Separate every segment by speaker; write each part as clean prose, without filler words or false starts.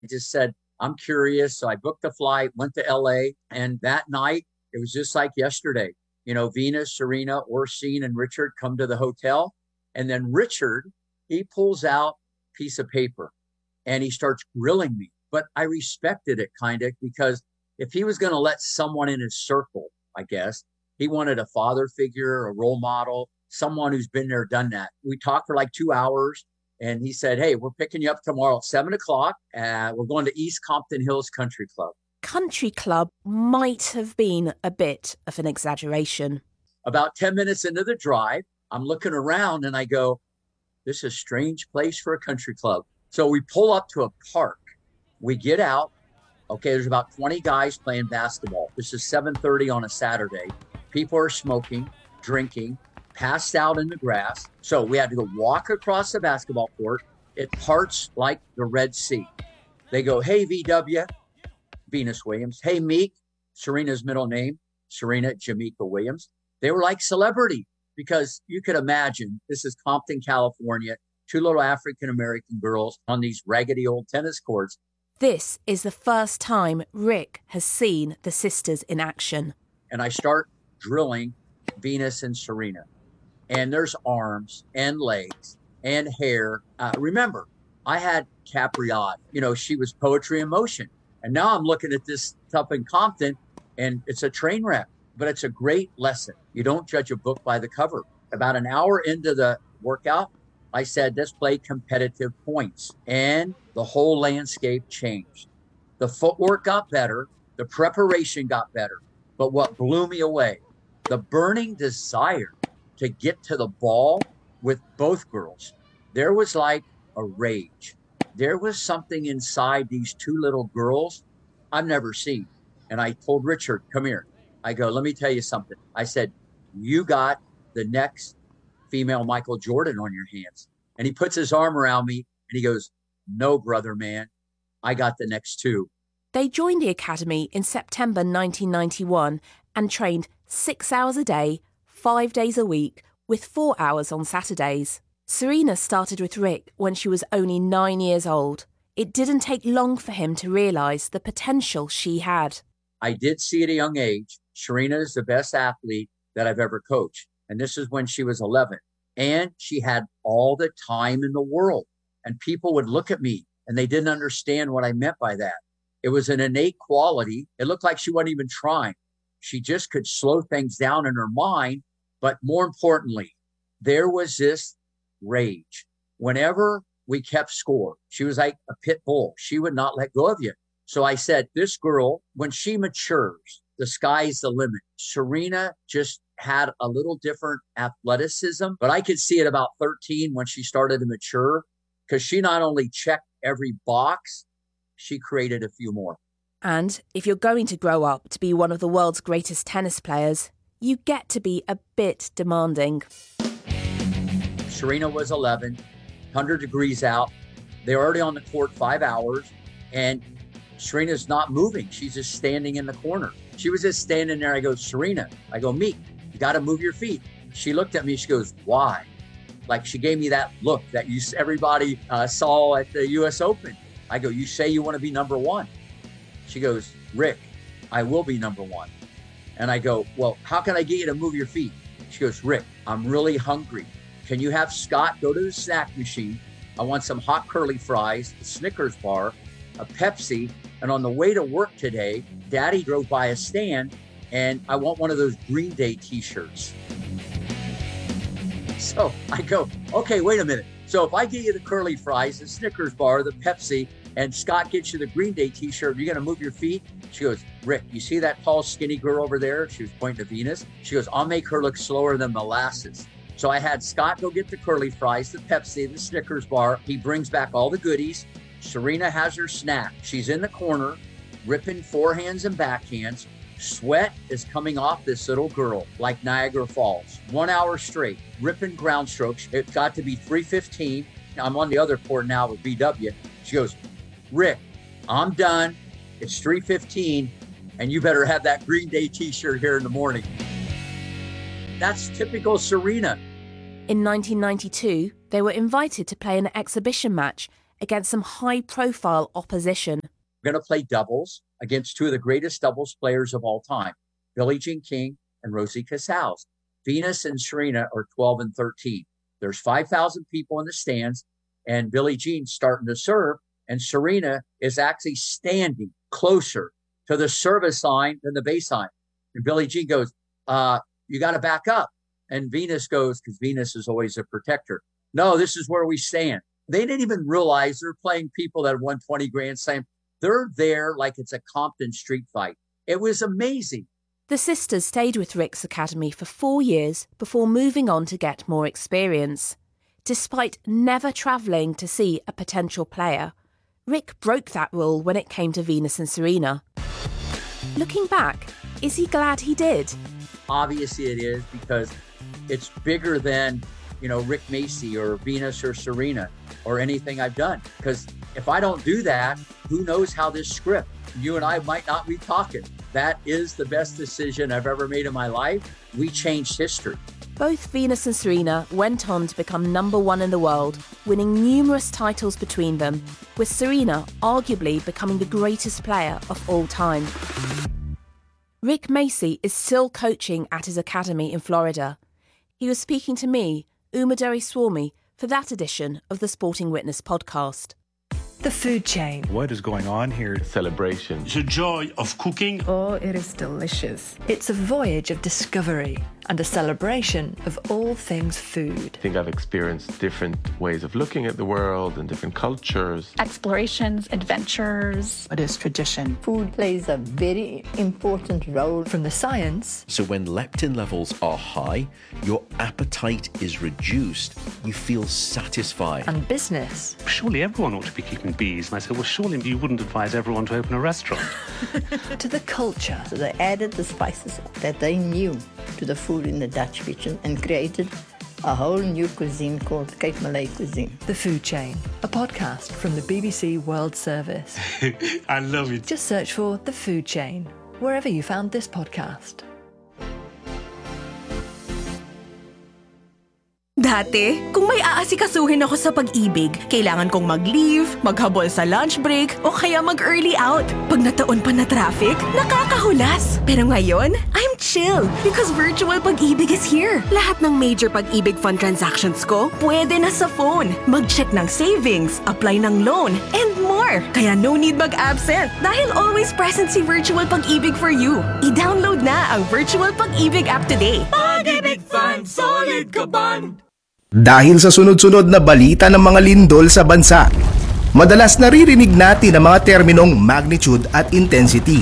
Speaker 1: I just said, I'm curious. So I booked the flight, went to LA. And that night, it was just like yesterday. Venus, Serena, Orsine, and Richard come to the hotel. And then Richard, he pulls out a piece of paper and he starts grilling me. But I respected it kind of because if he was going to let someone in his circle, I guess, he wanted a father figure, a role model, someone who's been there, done that. We talked for like 2 hours. And he said, hey, we're picking you up tomorrow at 7 o'clock. We're going to East Compton Hills Country Club.
Speaker 2: Country club might have been a bit of an exaggeration.
Speaker 1: About 10 minutes into the drive, I'm looking around and I go, this is a strange place for a country club. So we pull up to a park. We get out. Okay, there's about 20 guys playing basketball. This is 7:30 on a Saturday. People are smoking, drinking, passed out in the grass. So we had to go walk across the basketball court. It parts like the Red Sea. They go, hey, VW, Venus Williams. Hey, Meek, Serena's middle name, Serena Jamaica Williams. They were like celebrity because you could imagine this is Compton, California, two little African-American girls on these raggedy old tennis courts.
Speaker 2: This is the first time Rick has seen the sisters in action.
Speaker 1: And I start drilling Venus and Serena. And there's arms and legs and hair. Remember, I had Capriot. She was poetry in motion. And now I'm looking at this stuff in Compton, and it's a train wreck. But it's a great lesson. You don't judge a book by the cover. About an hour into the workout, I said, let's play competitive points. And the whole landscape changed. The footwork got better. The preparation got better. But what blew me away, the burning desire to get to the ball with both girls. There was like a rage. There was something inside these two little girls I've never seen. And I told Richard, come here. I go, let me tell you something. I said, you got the next female Michael Jordan on your hands. And he puts his arm around me and he goes, no, brother, man, I got the next two.
Speaker 2: They joined the academy in September 1991 and trained 6 hours a day, 5 days a week, with 4 hours on Saturdays. Serena started with Rick when she was only 9 years old. It didn't take long for him to realise the potential she had.
Speaker 1: I did see at a young age, Serena is the best athlete that I've ever coached. And this is when she was 11. And she had all the time in the world. And people would look at me and they didn't understand what I meant by that. It was an innate quality. It looked like she wasn't even trying. She just could slow things down in her mind. But more importantly, there was this rage. Whenever we kept score, she was like a pit bull. She would not let go of you. So I said, this girl, when she matures, the sky's the limit. Serena just had a little different athleticism, but I could see at about 13 when she started to mature, because she not only checked every box, she created a few more.
Speaker 2: And if you're going to grow up to be one of the world's greatest tennis players, you get to be a bit demanding.
Speaker 1: Serena was 11, 100 degrees out. They're already on the court 5 hours, and Serena's not moving. She's just standing in the corner. She was just standing there. I go, Serena. I go, Meek, you got to move your feet. She looked at me. She goes, why? Like she gave me that look that everybody saw at the U.S. Open. I go, you say you want to be number one. She goes, Rick, I will be number one. And I go, well, how can I get you to move your feet? She goes, Rick, I'm really hungry. Can you have Scott go to the snack machine? I want some hot curly fries, a Snickers bar, a Pepsi. And on the way to work today, Daddy drove by a stand and I want one of those Green Day t-shirts. So I go, okay, wait a minute. So if I get you the curly fries, the Snickers bar, the Pepsi, and Scott gets you the Green Day t-shirt, you're going to move your feet? She goes, Rick, you see that tall, skinny girl over there? She was pointing to Venus. She goes, I'll make her look slower than molasses. So I had Scott go get the curly fries, the Pepsi, the Snickers bar. He brings back all the goodies. Serena has her snack. She's in the corner, ripping forehands and backhands. Sweat is coming off this little girl like Niagara Falls. 1 hour straight, ripping ground strokes. It got to be 3:15. I'm on the other court now with BW. She goes, Rick, I'm done. It's 3:15, and you better have that Green Day t-shirt here in the morning. That's typical Serena.
Speaker 2: In 1992, they were invited to play an exhibition match against some high-profile opposition.
Speaker 1: We're going to play doubles against two of the greatest doubles players of all time, Billie Jean King and Rosie Casals. Venus and Serena are 12 and 13. There's 5,000 people in the stands, and Billie Jean's starting to serve, and Serena is actually standing closer to the service line than the baseline. And Billie Jean goes, you got to back up. And Venus goes, because Venus is always a protector. No, this is where we stand. They didn't even realize they're playing people that won 20 Grand Slam. They're there like it's a Compton street fight. It was amazing.
Speaker 2: The sisters stayed with Rick's academy for 4 years before moving on to get more experience. Despite never travelling to see a potential player, Rick broke that rule when it came to Venus and Serena. Looking back, is he glad he did?
Speaker 1: Obviously it is, because it's bigger than, Rick Macci or Venus or Serena or anything I've done. Because if I don't do that, who knows how this script, you and I might not be talking. That is the best decision I've ever made in my life. We changed history.
Speaker 2: Both Venus and Serena went on to become #1 in the world, winning numerous titles between them, with Serena arguably becoming the greatest player of all time. Rick Macci is still coaching at his academy in Florida. He was speaking to me, Uma Doraiswamy, for that edition of the Sporting Witness podcast.
Speaker 3: The food chain.
Speaker 4: What is going on here?
Speaker 5: Celebration.
Speaker 6: The joy of cooking.
Speaker 3: Oh, it is delicious. It's a voyage of discovery and a celebration of all things food.
Speaker 5: I think I've experienced different ways of looking at the world and different cultures.
Speaker 7: Explorations, adventures.
Speaker 8: It is tradition.
Speaker 9: Food plays a very important role.
Speaker 3: From the science.
Speaker 10: So when leptin levels are high, your appetite is reduced. You feel satisfied.
Speaker 3: And business.
Speaker 6: Surely everyone ought to be keeping bees. And I said, well, surely you wouldn't advise everyone to open a restaurant.
Speaker 3: To the culture.
Speaker 9: So they added the spices that they knew to the food in the Dutch kitchen and created a whole new cuisine called Cape Malay cuisine.
Speaker 3: The Food Chain, a podcast from the BBC World Service.
Speaker 6: I love it.
Speaker 3: Just search for The Food Chain, wherever you found this podcast.
Speaker 11: Dati, kung may aasikasuhin ako sa pag-ibig, kailangan kong mag-leave, maghabol sa lunch break, o kaya mag-early out. Pag nataon pa na traffic, nakakahulas. Pero ngayon, I'm chill because virtual pag-ibig is here. Lahat ng major pag-ibig fund transactions ko, pwede na sa phone. Mag-check ng savings, apply ng loan, and more. Kaya no need mag-absent dahil always present si Virtual Pag-ibig for you. I-download na ang Virtual Pag-ibig app today.
Speaker 12: Pag-ibig Fund, solid ka ban!
Speaker 13: Dahil sa sunod-sunod na balita ng mga lindol sa bansa, madalas naririnig natin ang mga terminong magnitude at intensity.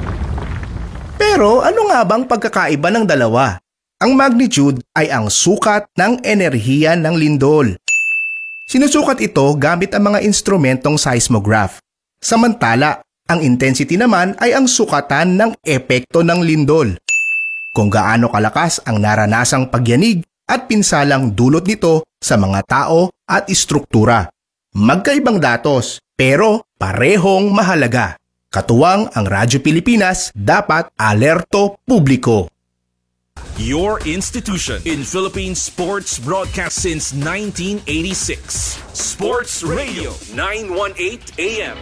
Speaker 13: Pero ano nga bang pagkakaiba ng dalawa? Ang magnitude ay ang sukat ng enerhiya ng lindol. Sinusukat ito gamit ang mga instrumentong seismograph. Samantala, ang intensity naman ay ang sukatan ng epekto ng lindol. Kung gaano kalakas ang naranasang pagyanig at pinsalang dulot nito sa mga tao at istruktura. Magkaibang datos, pero parehong mahalaga. Katuwang ang Radyo Pilipinas, dapat alerto publiko.
Speaker 14: Your institution in Philippine sports broadcast since 1986. Sports Radio 918 AM.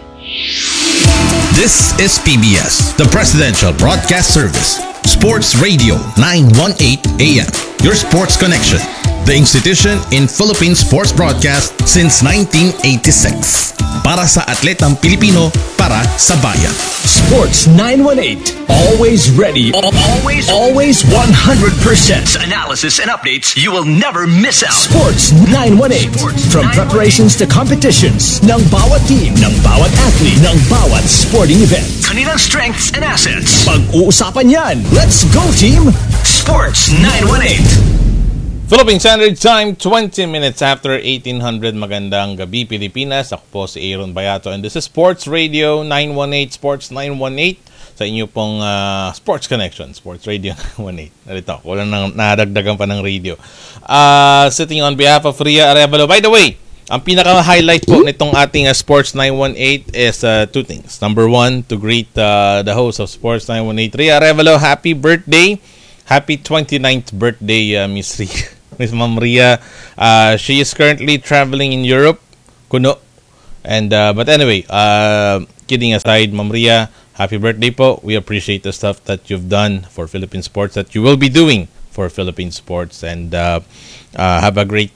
Speaker 15: This is PBS, the Presidential Broadcast Service. Sports Radio 918 AM. Your sports connection. The institution in Philippine sports broadcast since 1986. Para sa atletang Pilipino, para sa bayan.
Speaker 16: Sports 918. Always ready. Always 100%
Speaker 17: analysis and updates you will never miss out.
Speaker 16: Sports 918. From preparations to competitions, ng bawat team, ng bawat athlete, ng bawat sporting event.
Speaker 17: Kanilang strengths and assets.
Speaker 16: Pag-uusapan yan. Let's go, team!
Speaker 17: Sports 918.
Speaker 18: Philippine Standard Time, 20 minutes after 1800. Magandang gabi, Pilipinas. Ako po si Aaron Bayato and this is Sports Radio 918, Sports 918 sa inyo pong Sports Connection, Sports Radio 918. Narito, walang nadagdagan pa ng radio. Sitting on behalf of Ria Arevalo. By the way, ang pinaka-highlight po nitong ating Sports 918 is two things. Number one, to greet the host of Sports 918, Ria Arevalo. Happy birthday. Happy 29th birthday, Miss Ria. Miss Ma'am Ria. She is currently traveling in Europe. Kuno. And but anyway, kidding aside, Ma'am Ria, happy birthday po. We appreciate the stuff that you've done for Philippine sports, that you will be doing for Philippine sports, and have a great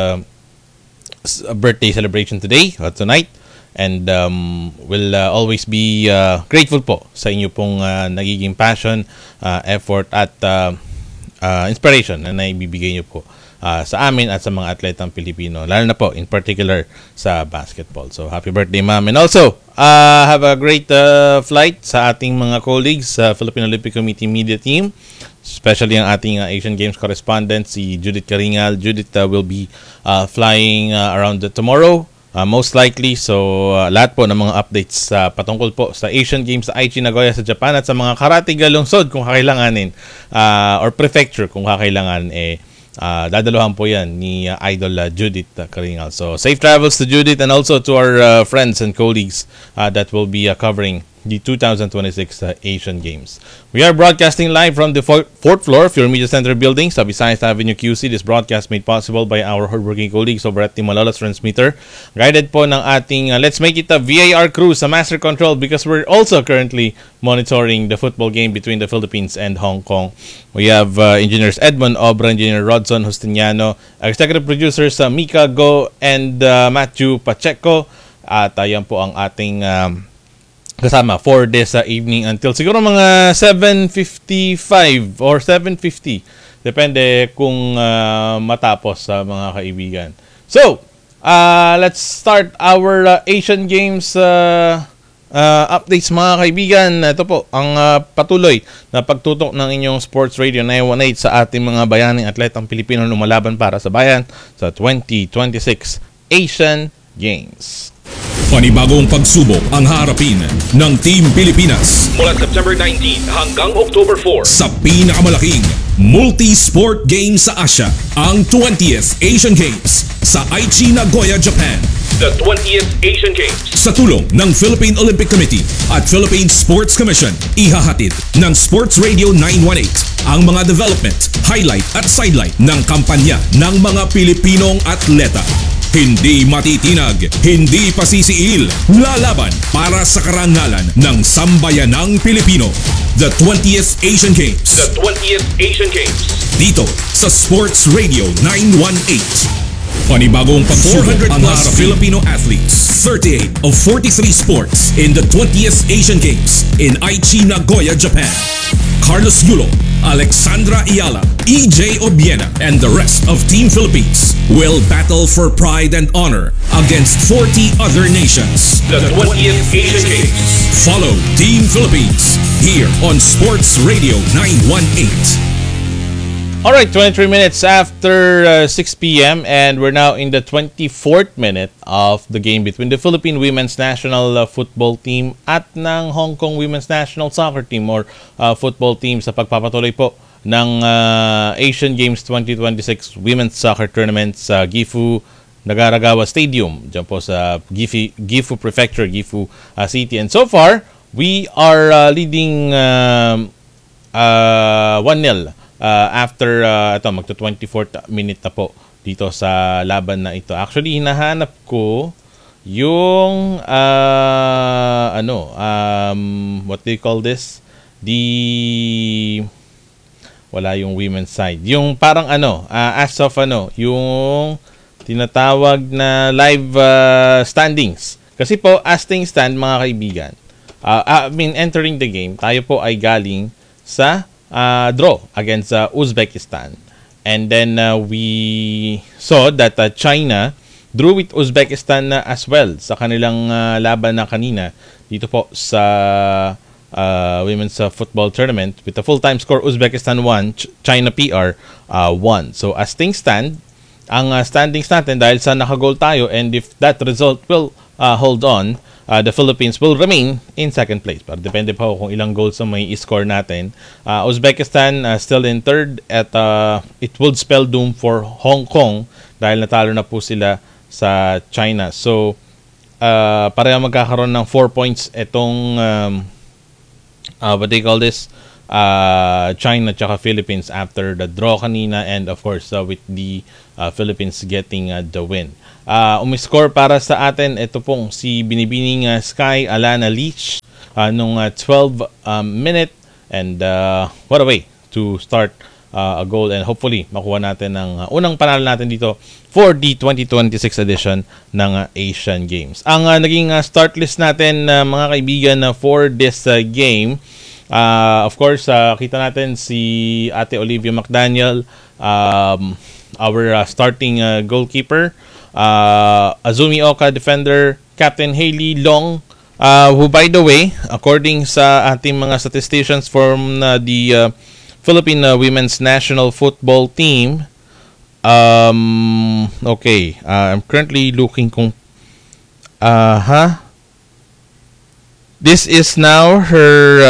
Speaker 18: birthday celebration today or tonight. And we'll always be grateful po sa inyo pong nagiging passion, effort at inspiration na naibibigay nyo po sa amin at sa mga atletang Pilipino, lalo na po in particular sa basketball. So happy birthday, ma'am. And also have a great flight sa ating mga colleagues sa Philippine Olympic Committee media team, especially ang ating Asian Games correspondent si Judith Karingal. Judith will be flying around tomorrow, most likely. So lahat po ng mga updates patungkol po sa Asian Games sa Aichi Nagoya sa Japan at sa mga karatiga lungsod kung kakailanganin, or prefecture kung kakailangan, dadaluhan po yan ni Idol Judith Karingal. So safe travels to Judith, and also to our friends and colleagues that will be covering the 2026 Asian Games. We are broadcasting live from the fourth floor of your Media Center building sa Visayas Avenue QC. This broadcast made possible by our hardworking colleagues over at Timalolos Transmitter. Guided po ng ating Let's Make It a VAR crew sa Master Control, because we're also currently monitoring the football game between the Philippines and Hong Kong. We have engineers Edmond Obra, engineer Rodson Justiniano, executive producers Mika Go and Matthew Pacheco. At yan po ang ating kasama for this evening until siguro mga 7:55 or 7:50. Depende kung matapos sa mga kaibigan. So, let's start our Asian Games updates, mga kaibigan. Ito po ang patuloy na pagtutok ng inyong Sports Radio 918 sa ating mga bayaning atletang Pilipino lumalaban para sa bayan sa 2026 Asian Games.
Speaker 14: Panibagong pagsubok ang harapin ng Team Pilipinas
Speaker 17: mula September 19 hanggang October 4
Speaker 14: sa pinakamalaking multi-sport game sa Asia, ang 20th Asian Games sa Aichi, Nagoya, Japan.
Speaker 17: The 20th Asian Games
Speaker 14: Sa tulong ng Philippine Olympic Committee at Philippine Sports Commission, ihahatid ng Sports Radio 918 ang mga development, highlight at sidelight ng kampanya ng mga Pilipinong atleta. Hindi matitinag, hindi pasisiil, lalaban para sa karangalan ng sambayanang Pilipino. The 20th Asian Games.
Speaker 17: The 20th Asian Games.
Speaker 14: Dito sa Sports Radio 918. Panibagong pagsubok ang harapin Filipino athletes. 38 of 43 sports in the 20th Asian Games in Aichi, Nagoya, Japan. Carlos Yulo, Alexandra Ayala, EJ Obiena, and the rest of Team Philippines will battle for pride and honor against 40 other nations.
Speaker 17: The 20th Asian Games.
Speaker 14: Follow Team Philippines here on Sports Radio 918.
Speaker 18: Alright, 23 minutes after 6 p.m. and we're now in the 24th minute of the game between the Philippine Women's National Football Team at ng Hong Kong Women's National Soccer Team or football team sa pagpapatuloy po ng Asian Games 2026 Women's Soccer Tournament sa Gifu Nagaragawa Stadium, dyan po sa Gifu Prefecture, Gifu City. And so far, we are leading 1-0. After ito magto 24th minute na po dito sa laban na ito. Actually hinahanap ko yung what do you call this? Wala yung women's side. Yung parang as of yung tinatawag na live standings. Kasi po as things stand, mga kaibigan, entering the game, tayo po ay galing sa draw against Uzbekistan, and then we saw that China drew with Uzbekistan as well sa kanilang laban na kanina dito po sa women's football tournament. With a full-time score, Uzbekistan 1, China PR 1. So as things stand, ang standings natin, dahil sa nakagol tayo, and if that result will hold on, the Philippines will remain in second place. Pero depende pa kung ilang goals ang may score natin. Uzbekistan still in third at it would spell doom for Hong Kong dahil natalo na po sila sa China. So, pareha magkakaroon ng 4 points itong what do you call this? China tsaka Philippines after the draw kanina, and of course with the Philippines getting the win. Umiscore para sa atin, ito pong si Binibining Sky Alana Leach nung 12 minute. And what a way to start a goal. And hopefully, makuha natin ang unang panalo natin dito for the 2026 edition ng Asian Games. Ang naging start list natin, mga kaibigan, for this game, of course, kita natin si Ate Olivia McDaniel, our starting goalkeeper, Azumi Oka, defender, Captain Hailey Long, who, by the way, according sa ating mga statisticians from the Philippine Women's National Football Team, okay, I'm currently looking kung this is now her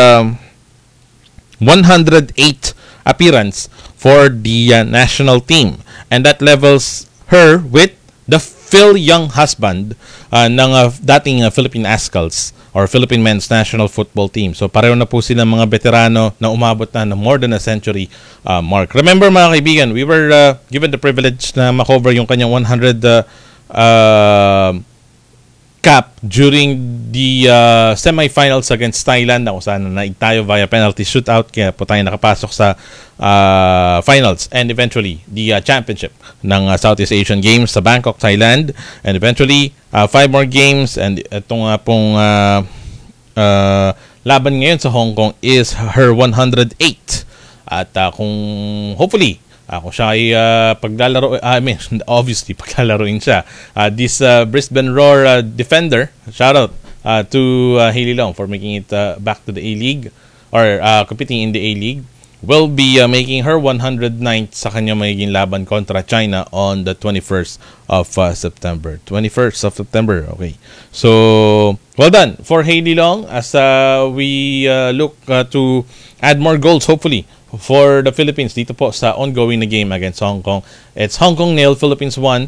Speaker 18: 108 appearance for the national team, and that levels her with the Phil Young husband ng dating Philippine Ascals or Philippine Men's National Football Team. So pareho na po silang mga veterano na umabot na ng more than a century mark. Remember, mga kaibigan, we were given the privilege na makover yung kanyang 100 cap during the semifinals against Thailand, na kung saan naig tayo via penalty shootout, kaya po tayo nakapasok sa finals and eventually the championship ng Southeast Asian Games sa Bangkok, Thailand, and eventually 5 more games, and itong pong laban ngayon sa Hong Kong is her 108. At kung hopefully kung siya ay paglalaro, obviously paglalaroin siya, this Brisbane Roar defender, shout out to Hailey Long for making it back to the A-League, or competing in the A-League, will be making her 109th sa kanya magiging laban kontra China on the 21st of September. 21st of September, okay. So, well done for Hailey Long as we look to add more goals, hopefully, for the Philippines dito po sa ongoing na game against Hong Kong. It's Hong Kong 0, Philippines 1,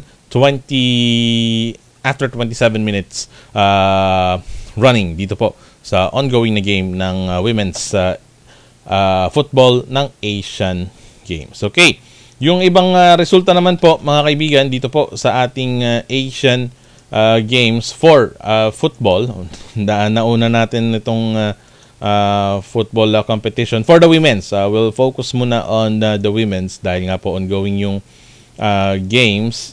Speaker 18: after 27 minutes running dito po sa ongoing na game ng women's football ng Asian Games. Okay, yung ibang resulta naman po, mga kaibigan, dito po sa ating Asian Games for football. Nauna natin itong football competition for the women's. We'll focus muna on the women's dahil nga po ongoing yung games.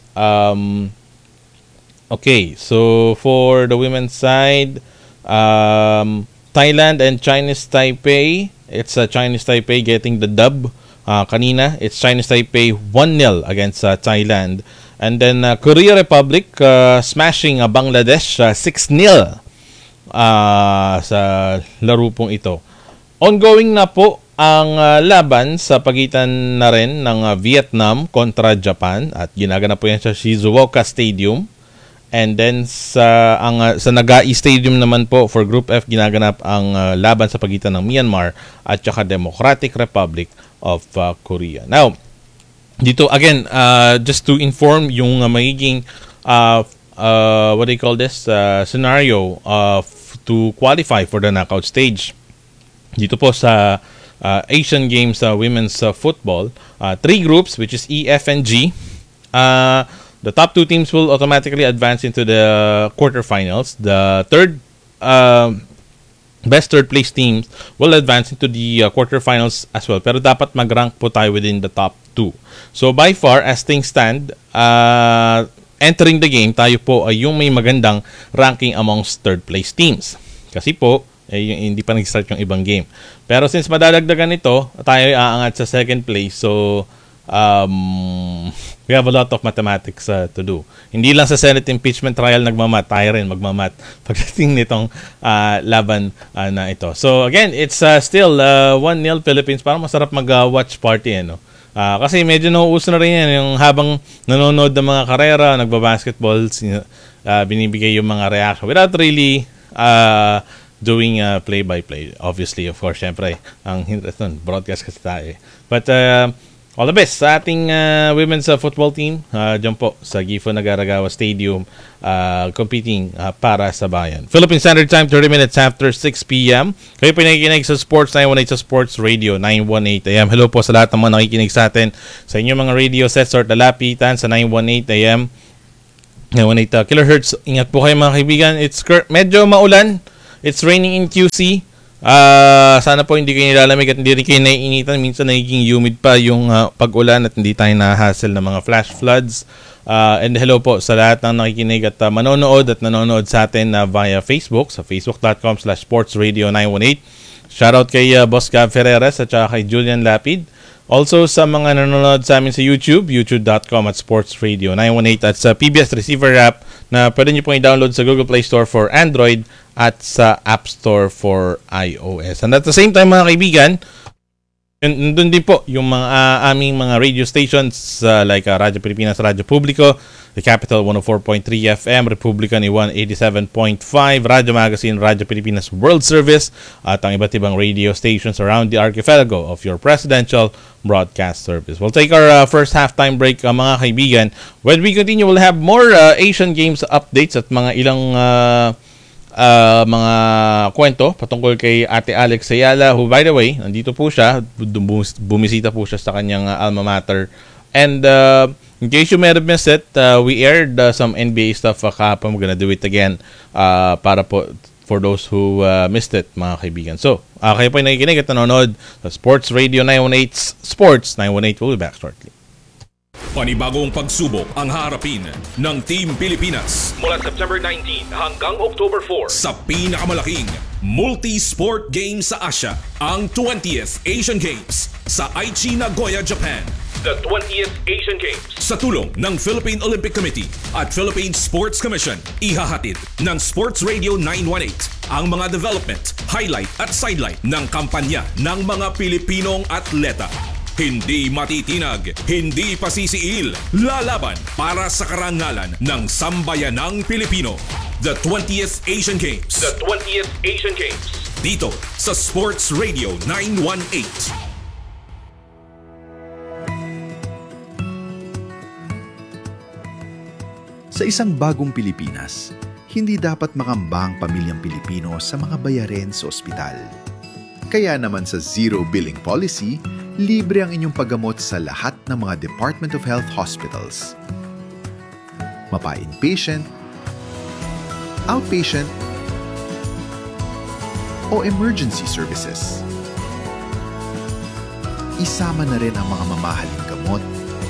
Speaker 18: Okay, so for the women's side, Thailand and Chinese Taipei. It's Chinese Taipei getting the dub. Kanina, it's Chinese Taipei 1-0 against Thailand. And then Korea Republic smashing Bangladesh 6-0. Sa laro pong ito. Ongoing na po ang laban sa pagitan na rin ng Vietnam kontra Japan, at ginaganap po yan sa Shizuoka Stadium. And then sa Nagai Stadium naman po for Group F, ginaganap ang laban sa pagitan ng Myanmar at saka Democratic Republic of Korea. Now, dito again, just to inform yung magiging what do you call this scenario to qualify for the knockout stage dito po sa Asian Games women's football. 3 groups, which is E, F, and G. The top 2 teams will automatically advance into the quarterfinals. The best third place teams will advance into the quarterfinals as well. Pero dapat mag-rank po tayo within the top 2. So by far, as things stand, entering the game, tayo po ay yung may magandang ranking amongst third place teams. Kasi po, hindi pa nag-start yung ibang game. Pero since madadagdagan ito, tayo ay aangat sa second place. So, we have a lot of mathematics to do. Hindi lang sa Senate impeachment trial nagmamat, tayo rin magmamat pagdating nitong laban na ito. So, again, it's still 1-0 Philippines. Parang masarap mag-watch party, no? Kasi medyo nauuso na rin yan yung habang nanonood ng mga karera, nagbabasketball, binibigay yung mga reaction without really doing play-by-play. Obviously, of course, syempre, ang broadcast kasi tayo. But all the best sa ating women's football team dyan po sa Gifu Nagaragawa Stadium, competing para sa bayan. Philippine Standard Time, 30 minutes after 6 p.m. Kayo po nakikinig sa Sports 918 sa Sports Radio 918 AM. Hello po sa lahat ng mga nakikinig sa atin sa inyong mga radio sets or dalapitan sa 918 AM. Killer Hertz, ingat po kayo mga kaibigan. It's medyo maulan. It's raining in QC. Sana po hindi kayo nilalamig at hindi rin kayo naiinitan. Minsan nagiging humid pa yung pag-ulan at hindi tayo na-hassle ng mga flash floods. And hello po sa lahat ng nakikinig at manonood sa atin via Facebook sa facebook.com/sportsradio918. Shoutout kay Boss Gab Ferreras at saka kay Julian Lapid. Also sa mga nanonood sa amin sa YouTube, youtube.com/sportsradio918 at sa PBS Receiver app na pwede nyo pong i-download sa Google Play Store for Android at sa App Store for iOS. And at the same time mga kaibigan, nandun din po yung mga aming mga radio stations like Radyo Pilipinas, Radyo Publico, The Capital 104.3 FM, Republica ni 187.5, Radyo Magazine, Radyo Pilipinas World Service, at ang iba't ibang radio stations around the archipelago of your presidential broadcast service. We'll take our first halftime break mga kaibigan. When we continue, we'll have more Asian Games updates at mga ilang mga kwento patungkol kay Ate Alex Ayala, who by the way, nandito po siya, bumisita po siya sa kanyang alma mater. And in case you may have missed it, we aired some NBA stuff kahapon. We're gonna do it again para po for those who missed it mga kaibigan. So, kayo po yung nakikinig at nanonood sa Sports Radio 918 Sports 918. We'll be back shortly.
Speaker 14: Panibagong pagsubok ang harapin ng Team Pilipinas
Speaker 17: mula September 19 hanggang October 4
Speaker 14: sa pinakamalaking multi-sport game sa Asia, ang 20th Asian Games sa Aichi, Nagoya, Japan.
Speaker 17: The 20th Asian Games.
Speaker 14: Sa tulong ng Philippine Olympic Committee at Philippine Sports Commission, ihahatid ng Sports Radio 918 ang mga development, highlight at sidelight ng kampanya ng mga Pilipinong atleta. Hindi matitinag, hindi pasisiil, lalaban para sa karangalan ng sambayanang Pilipino. The 20th Asian Games.
Speaker 17: The 20th Asian Games.
Speaker 14: Dito sa Sports Radio 918.
Speaker 4: Sa isang bagong Pilipinas, hindi dapat makamba ang pamilyang Pilipino sa mga bayarin sa ospital. Kaya naman sa Zero Billing Policy, libre ang inyong paggamot sa lahat ng mga Department of Health hospitals. Mapa-inpatient, outpatient, o emergency services. Isama na rin ang mga mamahaling gamot,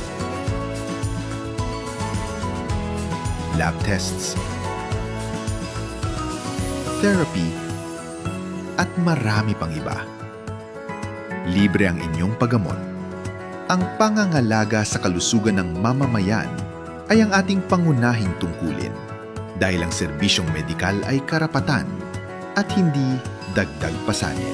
Speaker 4: lab tests, therapy, at marami pang iba. Libre ang inyong paggamot. Ang pangangalaga sa kalusugan ng mamamayan ay ang ating pangunahing tungkulin dahil ang serbisyong medikal ay karapatan at hindi dagdag pasanin.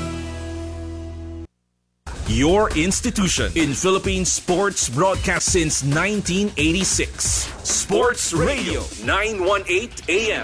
Speaker 14: Your institution in Philippine sports broadcast since 1986. Sports Radio 918 AM.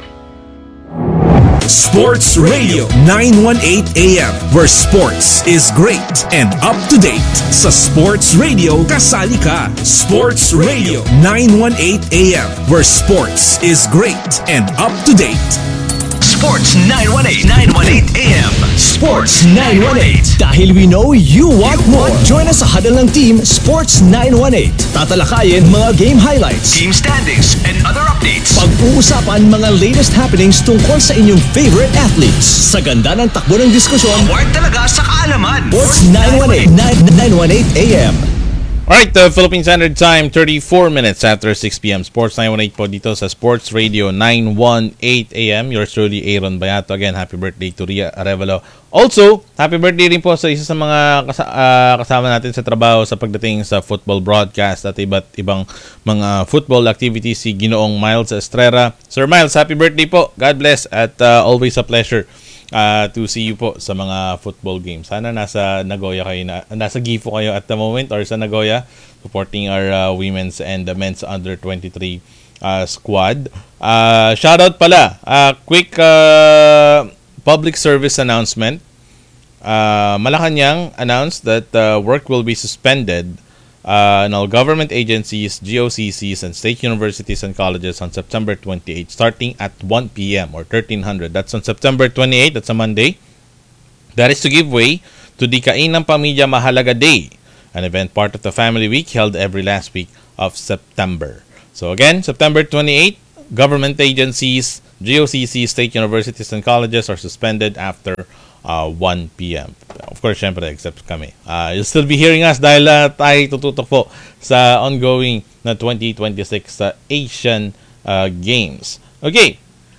Speaker 14: Sports Radio 918 AM, where sports is great and up to date. Sa Sports Radio, kasali ka. Sports Radio 918 AM, where sports is great and up to date.
Speaker 16: Sports 918 AM. Sports 918. Dahil we know you want more. Join us sa huddle ng team Sports 918. Tatalakayin mga game highlights, team standings, and other updates. Pag-uusapan mga latest happenings tungkol sa inyong favorite athletes. Sa ganda ng takbo ng diskusyon, award talaga sa kaalaman. Sports 918 AM.
Speaker 18: Alright, Philippine Standard Time, 34 minutes after 6 p.m. Sports 918 po dito sa Sports Radio 918 AM. Yours truly, Aaron Bayato. Again, happy birthday to Ria Arevalo. Also, happy birthday rin po sa isa sa mga kasama natin sa trabaho sa pagdating sa football broadcast at iba't ibang mga football activities, si Ginoong Miles Estrera. Sir Miles, happy birthday po. God bless at always a pleasure to see you po sa mga football games. Sana nasa Nagoya kayo, nasa Gifu kayo at the moment or sa Nagoya supporting our women's and the men's under 23 squad. Shoutout pala, quick public service announcement. Malacanang announced that work will be suspended in all government agencies, GOCCs, and state universities and colleges on September 28, starting at 1 p.m. or 1300. That's on September 28, that's a Monday. That is to give way to the Kain ng Pamilya Mahalaga Day, an event part of the Family Week held every last week of September. So again, September 28, government agencies, GOCC, state universities and colleges are suspended after 1 p.m. Of course, syempre, except kami. You'll still be hearing us dahil tayo tututok po sa ongoing na 2026 Asian Games. Okay.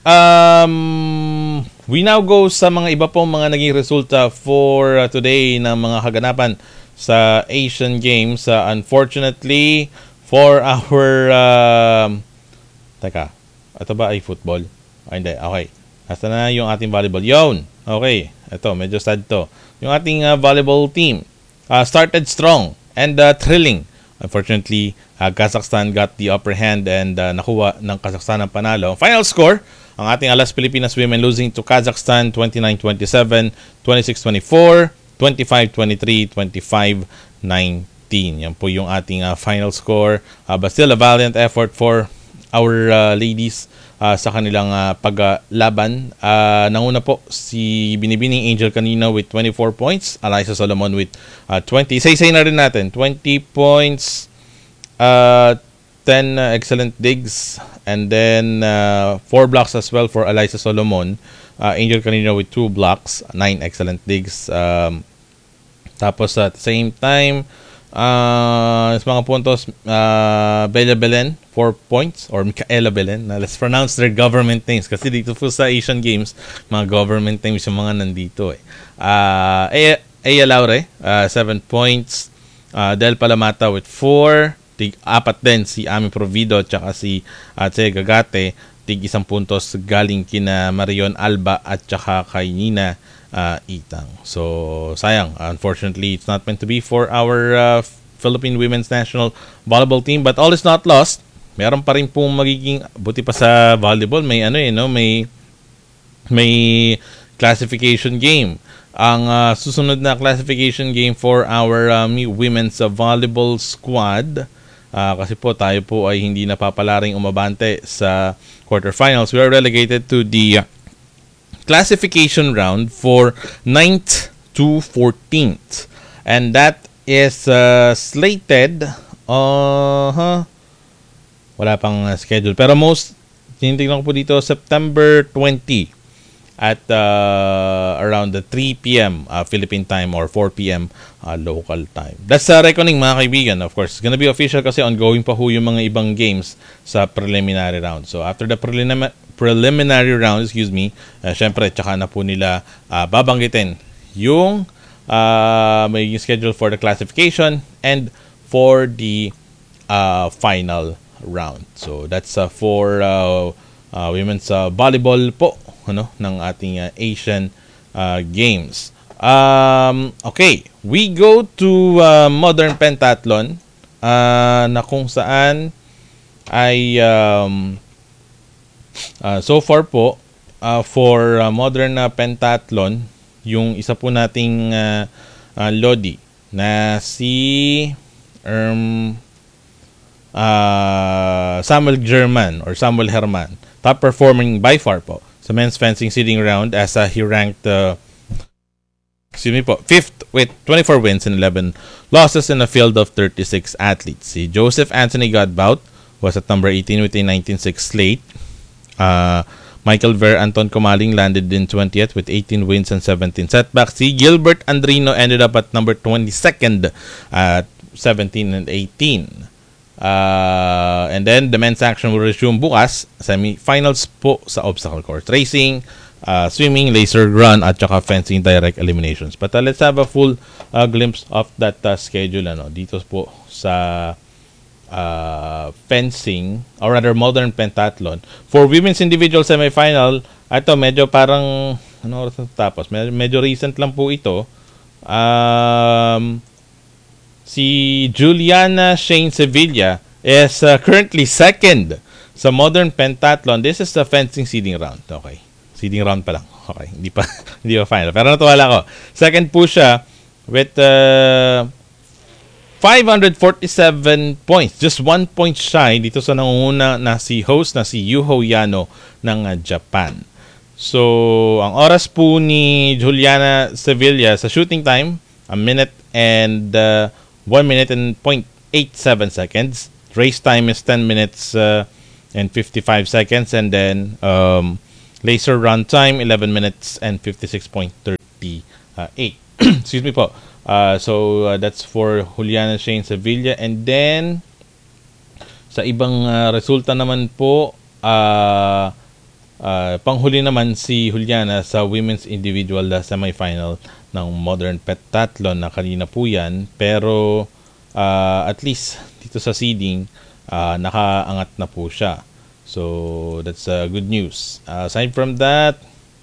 Speaker 18: We now go sa mga iba pong mga naging resulta for today ng mga kaganapan sa Asian Games. Unfortunately, for our... teka, ito ba ay football? Hindi, okay. Nasa na yung ating volleyball. Yun! Okay, ito, medyo sad to. Yung ating volleyball team started strong and thrilling. Unfortunately, Kazakhstan got the upper hand and nakuha ng Kazakhstan ang panalo. Final score, ang ating Alas Pilipinas women losing to Kazakhstan 29-27, 26-24, 25-23, 25-19. Yan po yung ating final score. But still a valiant effort for our ladies sa kanilang paglaban. Nanguna po si Binibining Angel kanina with 24 points. Alyssa Solomon with 20. Say na rin natin. 20 points, 10 excellent digs, and then 4 blocks as well for Alyssa Solomon. Angel kanina with 2 blocks, 9 excellent digs. Tapos at the same time, sa mga puntos, Bella Belen 4 points, or Micaela Belen. Let's pronounce their government names kasi dito po sa Asian Games, mga government names yung mga nandito Aya Laure 7 points, Del Palamata with 4, apat din si Ami Provido tsaka si Che Gagate, tig 1 puntos galing kina Marion Alba at tsaka kay Nina Itang. So sayang, unfortunately it's not meant to be for our Philippine women's national volleyball team, but all is not lost. Meron pa rin pong magiging, buti pa sa volleyball, may may classification game. Ang susunod na classification game for our women's volleyball squad, kasi po tayo po ay hindi napapalaring umabante sa quarterfinals. We are relegated to the classification round for 9th to 14th. And that is slated, wala pang schedule. Pero tinitignan ko po dito, September 20 at around 3 p.m. Philippine time or 4 p.m. Local time. That's reckoning, mga kaibigan. Of course, it's gonna be official kasi ongoing pa ho yung mga ibang games sa preliminary round. So after the preliminary round, syempre, tsaka na po nila babanggitin yung may schedule for the classification and for the final round. So that's for women's volleyball po ng ating Asian Games. Okay, we go to modern pentathlon na kung saan ay so far po for modern pentathlon, yung isa po nating Lodi na si Samuel Herman, top performing by far po sa men's fencing seeding round as he ranked 5th with 24 wins and 11 losses in a field of 36 athletes. Si Joseph Anthony Godbout was at number 18 with a 19-6 slate. Michael Ver Anton Comaling landed in 20th with 18 wins and 17 setbacks. Si Gilbert Andrino ended up at number 22nd at 17 and 18. And then the men's action will resume bukas. Semi-finals po sa obstacle course racing, swimming, laser run, at saka fencing direct eliminations. But let's have a full glimpse of that schedule dito po sa fencing, or rather modern pentathlon. For women's individual semifinal, ito medyo parang tapos medyo recent lang po ito. Si Juliana Shane Sevilla is currently second sa modern pentathlon. This is the fencing seeding round. Okay, seeding round pa lang. Okay, hindi pa final. Pero natuwa lang ako. Second po siya with 547 points. Just 1 point shy dito sa nangunguna na si Yuho Yano ng Japan. So, ang oras po ni Juliana Sevilla sa shooting time, 1 minute and 1 minute and 0.87 seconds. race time is 10 minutes and 55 seconds, and then laser run time 11 minutes and 56.38. Excuse me po. So that's for Juliana Shane Sevilla, and then sa ibang resulta naman po, panghuli naman si Juliana sa women's individual semifinal ng modern pentathlon na kanina po yan, pero at least dito sa seeding nakaangat na po siya. So that's good news. Aside from that,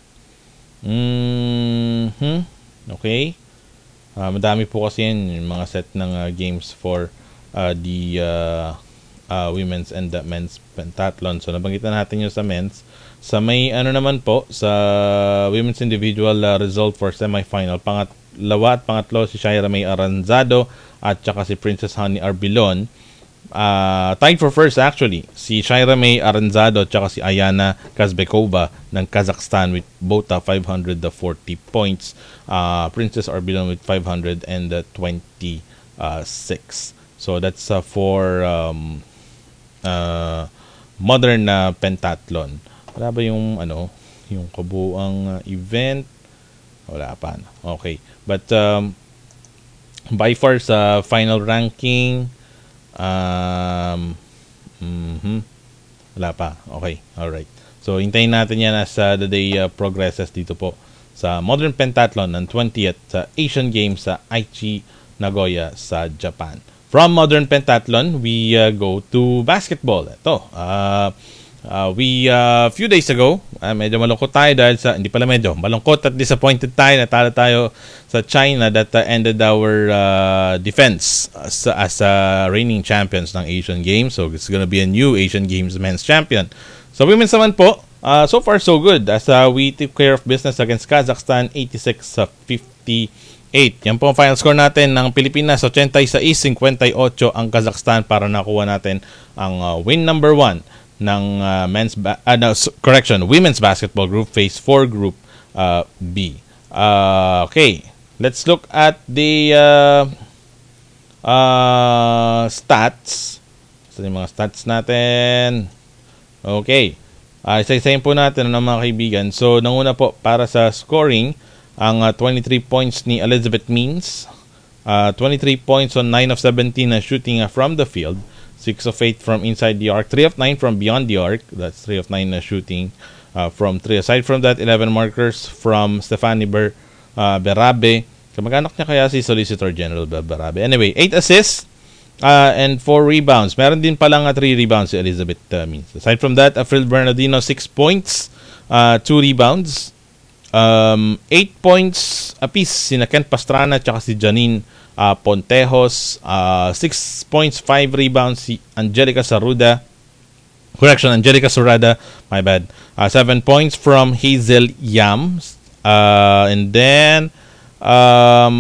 Speaker 18: okay, madami po kasi yan yung mga set ng games for the women's and the men's pentathlon. So nabanggit na natin yung sa men's. Sa may naman po sa women's individual result for semifinal, pangalawa at pangatlo si Shaira May Aranzado at saka si Princess Honey Arbilon. Tied for first actually, si Shaira May Aranzado at saka si Ayana Kazbekova ng Kazakhstan with both 540 points. Princess Arbilon with 526. So that's for modern pentathlon. Wala ba yung yung kabuang event? Wala pa. Okay. But by far sa final ranking, wala pa. Okay. Alright. So hintayin natin yan as the day progresses dito po sa modern pentathlon ng 20th sa Asian Games sa Aichi, Nagoya sa Japan. From modern pentathlon, we go to basketball. Ito, we few days ago, medyo malungkot tayo dahil sa, hindi pala medyo, malungkot at disappointed tayo, natalo tayo sa China that ended our defense as reigning champions ng Asian Games. So it's gonna be a new Asian Games men's champion. So women's naman po, so far so good as we took care of business against Kazakhstan 86-58. Yan po ang final score natin ng Pilipinas, 86-58 ang Kazakhstan para nakuha natin ang win number 1 ng women's basketball group phase 4 group B. Okay, let's look at the stats. So yung mga stats natin. Okay. Isa-isayin po natin mga kaibigan. So nanguna po para sa scoring, ang 23 points ni Elizabeth Means, 23 points on 9 of 17 shooting from the field, 6 of 8 from inside the arc, 3 of 9 from beyond the arc. That's 3 of 9 shooting from 3. Aside from that, 11 markers from Stephanie Berabe. Kamag-anak niya kaya si Solicitor General Berabe. Anyway, 8 assists and 4 rebounds. Meron din palang 3 rebounds si Elizabeth Means. Aside from that, Afril Bernardino 6 points, 2 rebounds. 8 points apiece sina Kent Pastrana at si Janine Pontejos. 6 points, 5 rebounds si Angelica Surada, my bad. 7 points from Hazel Yams, and then 8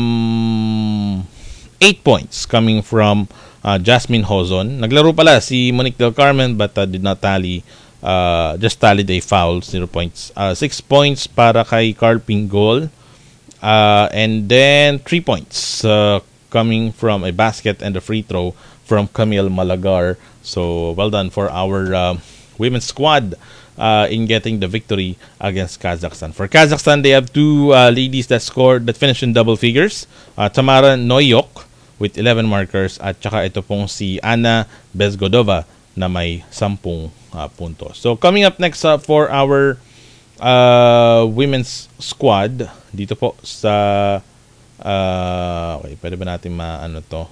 Speaker 18: points coming from Jasmine Hozon. Naglaro pala si Monique Del Carmen but did not tally. Just tallied a foul, 0 points. 6 points para kay Carl Pingol. And then 3 points coming from a basket and a free throw from Camille Malagar. So well done for our women's squad in getting the victory against Kazakhstan. For Kazakhstan, they have 2 ladies that finished in double figures. Tamara Noyok with 11 markers at saka ito pong si Anna Bezgodova na may 10 puntos. So coming up next for our women's squad dito po sa okay, pwede ba natin maano to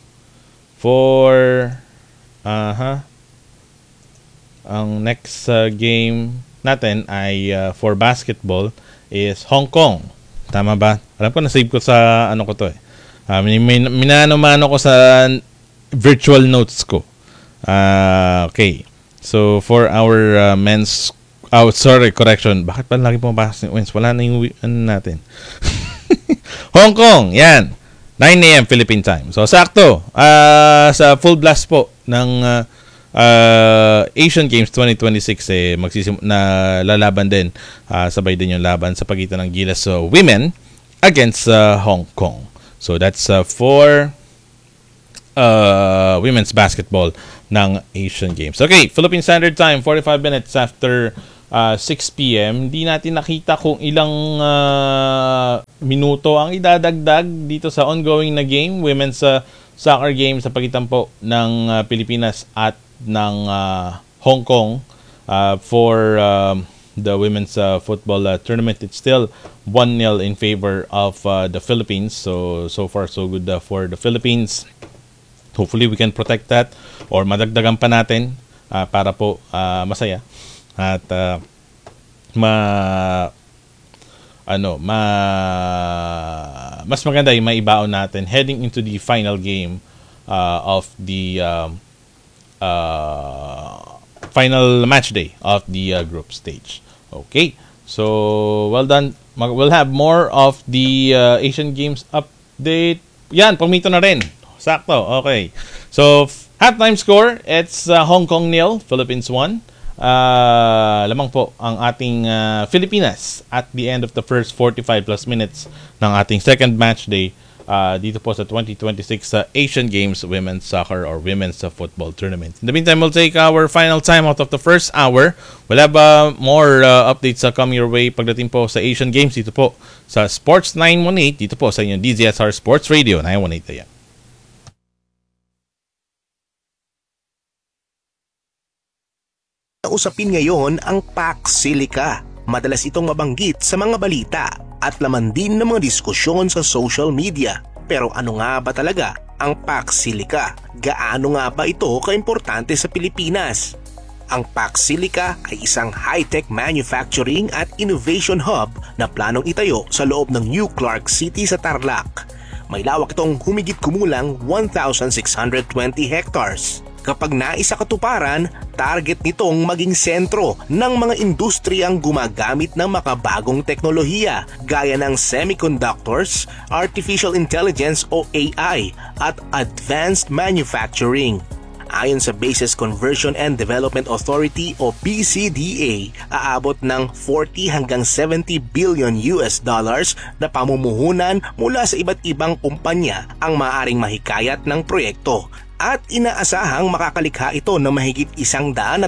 Speaker 18: for ang next game natin ay for basketball is Hong Kong. Tama ba? Alam ko na-save ko sa ano ko to eh. Minano-mano ko sa virtual notes ko. Okay. So for our men's correction. Bakit pa lagi pumapasok ni Wins? Wala na yung natin. Hong Kong, yan. 9 a.m. Philippine time. So sakto. Sa full blast po ng Asian Games 2026 na lalaban din. Sabay din yung laban sa pagitan ng Gilas women against Hong Kong. So that's for women's basketball ng Asian Games. Okay, Philippine Standard Time, 45 minutes after 6 p.m. Hindi natin nakita kung ilang minuto ang idadagdag dito sa ongoing na game, women's soccer game sa pagitan po ng Pilipinas at ng Hong Kong for the women's football tournament. It's still 1-0 in favor of the Philippines. So far so good for the Philippines. Hopefully we can protect that or madagdagan pa natin para po masaya at mas maganda yung maibaon natin heading into the final game of the final match day of the group stage. Okay, so well done. We'll have more of the Asian Games update. Yan, pumito na rin. Sakto, okay. So, halftime score, it's Hong Kong 0, Philippines 1. Lamang po ang ating Filipinas at the end of the first 45 plus minutes ng ating second match day dito po sa 2026 Asian Games Women's Soccer or Women's Football Tournament. In the meantime, we'll take our final time out of the first hour. We'll have more updates coming your way pagdating po sa Asian Games dito po sa Sports 918 dito po sa inyong DZSR Sports Radio 918 AM.
Speaker 13: Usapin ngayon ang Pax Silica. Madalas itong mabanggit sa mga balita at laman din ng mga diskusyon sa social media. Pero ano nga ba talaga ang Pax Silica? Gaano nga ba ito kaimportante sa Pilipinas? Ang Pax Silica ay isang high-tech manufacturing at innovation hub na planong itayo sa loob ng New Clark City sa Tarlac. May lawak itong humigit kumulang 1,620 hectares. Kapag naisa katuparan, target nitong maging sentro ng mga industriyang gumagamit ng makabagong teknolohiya gaya ng semiconductors, artificial intelligence o AI at advanced manufacturing. Ayon sa Bases Conversion and Development Authority o BCDA, aabot ng 40 hanggang 70 billion US dollars na pamumuhunan mula sa iba't ibang kumpanya ang maaaring mahikayat ng proyekto. At inaasahang makakalikha ito ng mahigit 130,000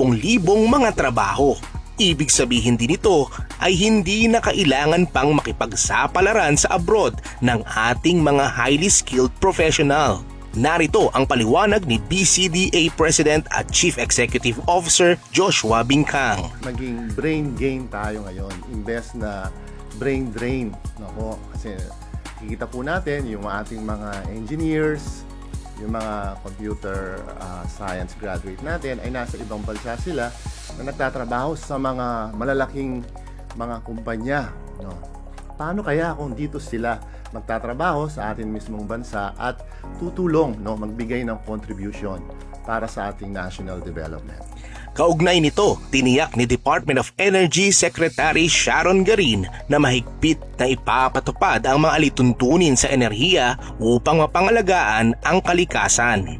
Speaker 13: mga trabaho. Ibig sabihin din ito ay hindi na kailangan pang makipagsapalaran sa abroad ng ating mga highly skilled professional. Narito ang paliwanag ni BCDA President at Chief Executive Officer Joshua Bingkang.
Speaker 8: Maging brain gain tayo ngayon, imbes na brain drain. Nako, kasi kikita po natin yung ating mga engineers, yung mga computer science graduate natin ay nasa ibang bansa sila na nagtatrabaho sa mga malalaking mga kumpanya. No? Paano kaya kung dito sila magtatrabaho sa ating mismong bansa at tutulong, no, magbigay ng contribution para sa ating national development?
Speaker 13: Kaugnay nito, tiniyak ni Department of Energy Secretary Sharon Garin na mahigpit na ipapatupad ang mga alituntunin sa enerhiya upang mapangalagaan ang kalikasan.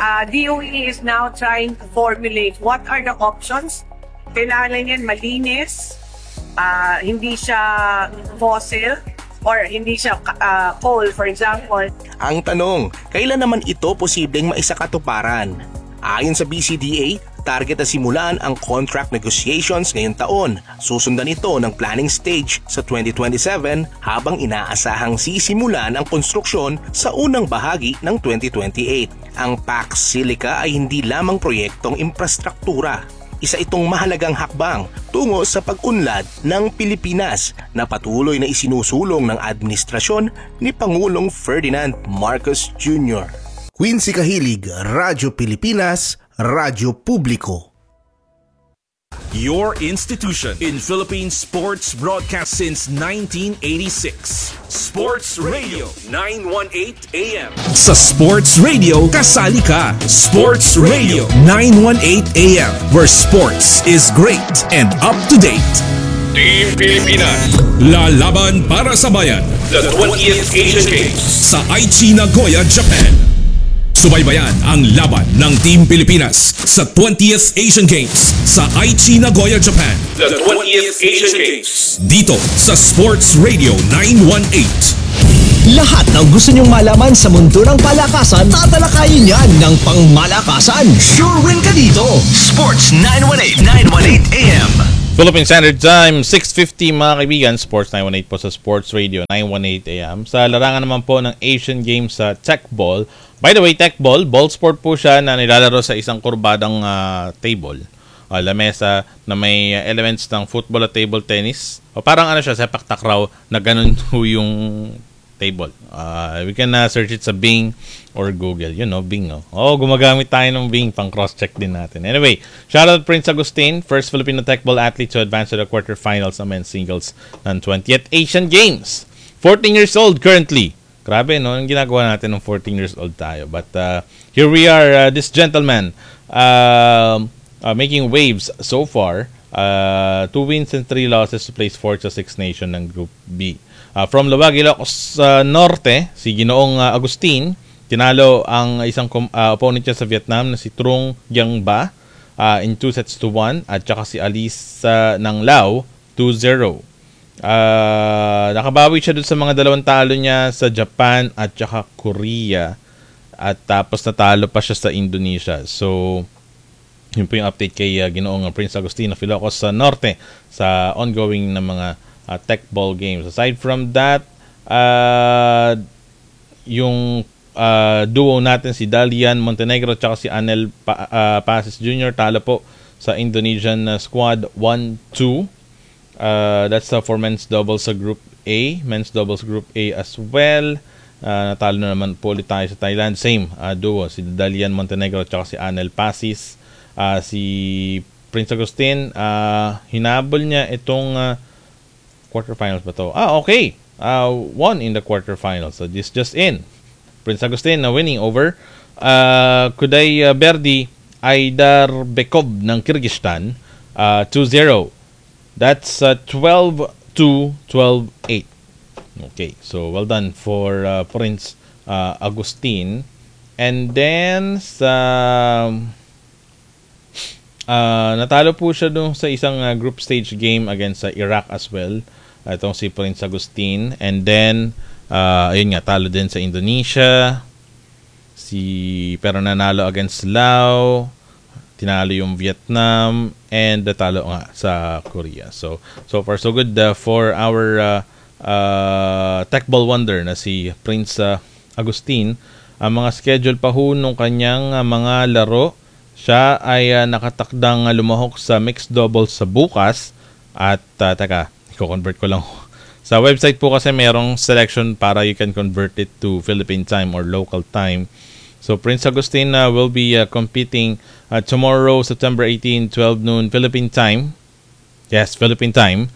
Speaker 19: DOE is now trying to formulate what are the options. Kailangan yan malinis, hindi siya fossil, or hindi siya coal, for example.
Speaker 13: Ang tanong, kailan naman ito posibleng maisakatuparan? Ayon sa BCDA, target na simulan ang contract negotiations ngayong taon. Susundan ito ng planning stage sa 2027 habang inaasahang sisimulan ang konstruksyon sa unang bahagi ng 2028. Ang Pax Silica ay hindi lamang proyektong infrastruktura. Isa itong mahalagang hakbang tungo sa pag-unlad ng Pilipinas na patuloy na isinusulong ng administrasyon ni Pangulong Ferdinand Marcos Jr. Quincy Kahilig, Radyo Pilipinas, Radyo Publiko.
Speaker 14: Your institution in Philippine sports broadcast since 1986.
Speaker 17: Sports Radio 918 AM.
Speaker 14: Sa Sports Radio, kasali ka. Sports Radio 918 AM, where sports is great and up to date.
Speaker 17: Team Pilipinas.
Speaker 14: Lalaban para sa bayan.
Speaker 17: The 20th Asian Games.
Speaker 14: Sa Aichi, Nagoya, Japan. Subaybayan ang laban ng Team Pilipinas sa 20th Asian Games sa Aichi, Nagoya, Japan.
Speaker 17: The 20th Asian Games.
Speaker 14: Dito sa Sports Radio 918.
Speaker 16: Lahat ng gusto nyong malaman sa mundo ng palakasan, tatalakayin yan ng pangmalakasan. Sure win ka dito.
Speaker 15: Sports 918, 918 AM.
Speaker 18: Philippine Standard Time, 6:50 mga kaibigan. Sports 918 po sa Sports Radio 918 AM. Sa larangan naman po ng Asian Games sa Tech Ball. By the way, Tech Ball, ball sport po siya na nilalaro sa isang kurbadang table. Lamesa na may elements ng football at table tennis. O parang ano siya, sepak takraw na ganun yung table. We can search it sa Bing or Google. You know, Bing. Gumagamit tayo ng Bing. Pang cross-check din natin. Anyway, shout out Prince Agustin, first Filipino tech ball athlete to advance to the quarterfinals ng men's singles ng 20th Asian Games. 14 years old currently. Grabe, no? Ang ginagawa natin ng 14 years old tayo. But here we are, this gentleman making waves so far. 2 wins and 3 losses to place 4th sa 6 nation ng Group B. From Luwag, Ilocos Norte, si Ginoong Agustin, tinalo ang isang opponent niya sa Vietnam na si Trung Giang Ba in 2-1 at saka si Alice ng Lao 2-0. Nakabawi siya dun sa mga dalawang talo niya sa Japan at saka Korea at tapos natalo pa siya sa Indonesia. So, yun po yung update kay Ginoong Prince Agustin of Ilocos Norte sa ongoing na mga tech ball games. Aside from that, yung duo natin si Dalian Montenegro at si Anel Pasis Jr. talo po sa Indonesian squad 1-2. That's for men's doubles sa Group A. Men's doubles Group A as well. Natalo na naman po ulit tayo sa Thailand. Same duo, si Dalian Montenegro at si Anel Pasis. Si Prince Agustin, hinabol niya itong quarterfinals ba to? Okay. Won in the quarterfinals. So this just in. Prince Agustin winning over Kuday Berdi Aidarbekov ng Kyrgyzstan 2-0. That's 12-2, 12-8. Okay. So well done for Prince Agustin. And then sa natalo po siya dun sa isang group stage game against Iraq as well. Itong si Prince Agustin. And then, ayun nga, talo din sa Indonesia. Pero nanalo against Laos. Tinalo yung Vietnam. And natalo nga sa Korea. So far so good for our tech ball wonder na si Prince Agustin. Ang mga schedule pa ho nung kanyang mga laro. Siya ay nakatakdang lumahok sa mixed doubles sa bukas. At, i-convert ko lang. Sa website po kasi merong selection para you can convert it to Philippine time or local time. So, Prince Agustin will be competing tomorrow, September 18, 12 noon, Philippine time. Yes, Philippine time.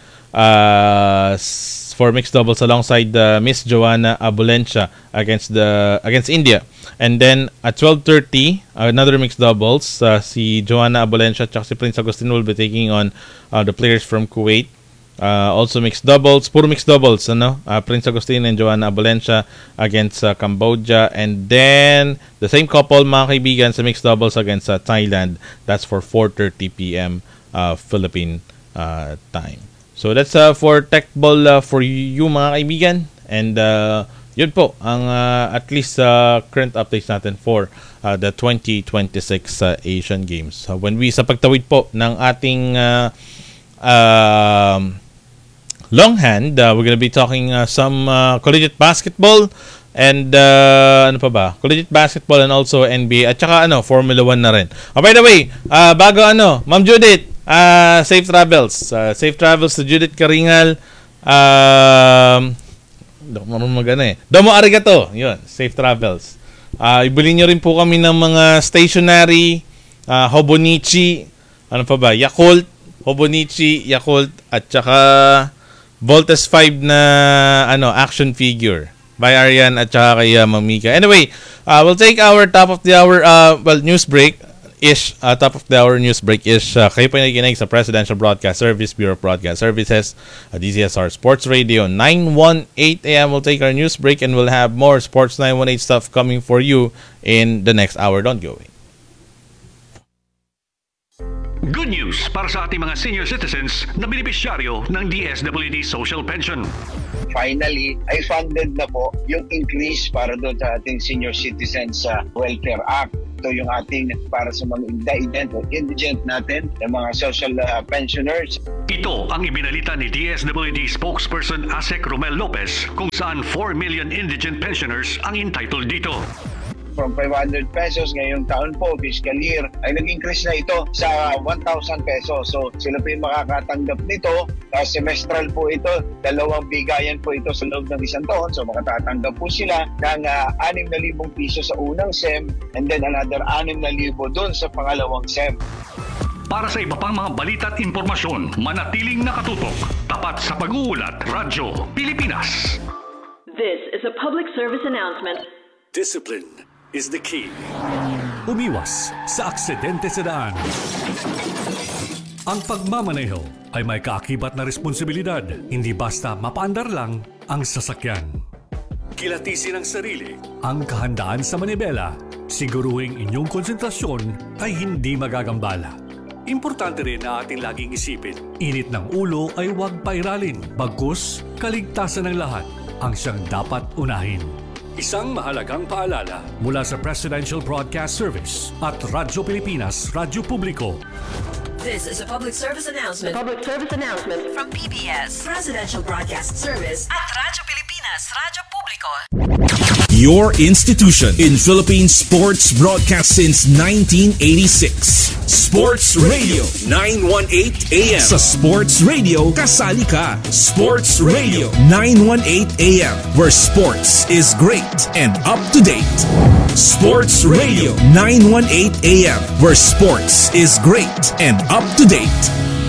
Speaker 18: For mixed doubles alongside Miss Joanna Abulencia against India. And then at 12:30, another mixed doubles, si Joanna Abulencia at si Prince Agustin will be taking on the players from Kuwait. Also mixed doubles, puro mixed doubles, Prince Agustin and Joanna Abulencia against Cambodia. And then the same couple, mga kaibigan, sa mixed doubles against Thailand. That's for 4:30 p.m. Philippine time. So that's for tech ball for you mga kaibigan. And yun po ang at least current updates natin for the 2026 Asian Games. When we sa pagtawid po ng ating longhand, we're gonna be talking some collegiate basketball and ano pa ba? Collegiate basketball and also NBA at saka Formula 1 na rin. By the way, bago Ma'am Judith, safe travels. Safe travels to Judith Karingal. Domo arigato. Yun, safe travels. Ibili nyo rin po kami ng mga stationery, Hobonichi, ano pa ba? Yakult, Hobonichi, Yakult, at saka Voltes 5 na action figure by Arian at saka kay Mamika. Anyway, we'll take our top of the hour news break. Top of the hour news break kayo po nakikinig sa Presidential Broadcast Service, Bureau of Broadcast Services, DZSR Sports Radio 918 AM. We'll take our news break and we'll have more Sports 918 stuff coming for you in the next hour. Don't go away.
Speaker 6: Good news para sa ating mga senior citizens na benepisyaryo ng DSWD Social Pension.
Speaker 20: Finally, ay funded na po yung increase para doon sa ating Senior Citizens Welfare Act. Ito yung ating para sa mga indigent natin, yung mga social pensioners.
Speaker 6: Ito ang ibinalita ni DSWD spokesperson Asek Romel Lopez kung saan 4 million indigent pensioners ang entitled dito.
Speaker 20: From 500 pesos ngayong taon po, fiscal year, ay nag-increase na ito sa 1,000 pesos. So sila po yung makakatanggap nito. Semestral po ito, 2 bigayan po ito sa loob ng isang taon. So makatatanggap po sila ng 6,000 piso sa unang SEM and then another 6,000 doon sa pangalawang SEM.
Speaker 6: Para sa iba pang mga balita at impormasyon, manatiling nakatutok. Tapat sa pag-uulat, Radyo Pilipinas.
Speaker 21: This is a public service announcement.
Speaker 22: Discipline is the key. Umiwas sa aksidente sa daan. Ang pagmamaneho ay may kaakibat na responsibilidad, hindi basta mapaandar lang ang sasakyan. Kilatisin ang sarili, ang kahandaan sa manibela, siguruhing inyong konsentrasyon ay hindi magagambala. Importante rin na ating laging isipin, init ng ulo ay huwag pairalin, bagkus kaligtasan ng lahat ang siyang dapat unahin. Isang mahalagang paalala mula sa Presidential Broadcast Service at Radyo Pilipinas, Radyo Publiko.
Speaker 21: This is a public service announcement. Public service announcement from PBS, Presidential Broadcast Service at Radyo Pilipinas, Radyo Publiko.
Speaker 14: Your institution in Philippine sports broadcast since 1986. Sports Radio
Speaker 17: 918 AM.
Speaker 14: Sa Sports Radio, kasali ka. Sports Radio 918 AM, where sports is great and up to date. Sports Radio 918 AM, where sports is great and up to date.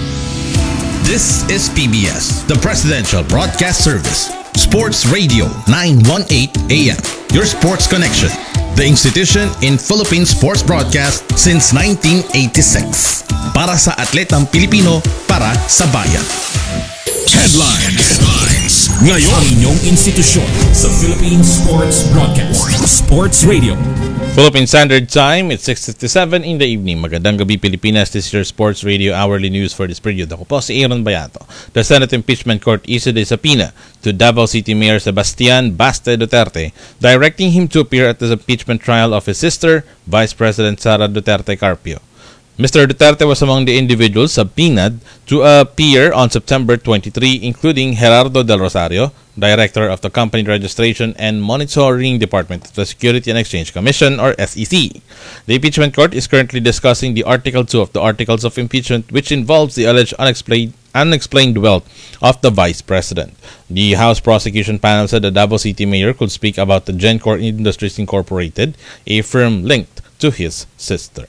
Speaker 15: This is PBS, the Presidential Broadcast Service. Sports Radio 918 AM, your sports connection. The institution in Philippine sports broadcast since 1986. Para sa atletang Pilipino, para sa bayan.
Speaker 14: Headlines. Ngayon, ang inyong institusyon sa Philippine Sports Broadcast. Sports Radio.
Speaker 18: Philippine Standard Time, it's 6:57 in the evening. Magandang gabi Pilipinas, this is your Sports Radio hourly news for this period. Ako po si Aaron Bayato. The Senate Impeachment Court issued a subpoena to Davao City Mayor Sebastian Baste Duterte, directing him to appear at the impeachment trial of his sister, Vice President Sara Duterte Carpio. Mr. Duterte was among the individuals subpoenaed to appear on September 23, including Gerardo Del Rosario, Director of the Company Registration and Monitoring Department of the Security and Exchange Commission, or SEC. The impeachment court is currently discussing the Article 2 of the Articles of Impeachment, which involves the alleged unexplained wealth of the Vice President. The House Prosecution Panel said the Davao City Mayor could speak about the Gencor Industries Incorporated, a firm linked to his sister.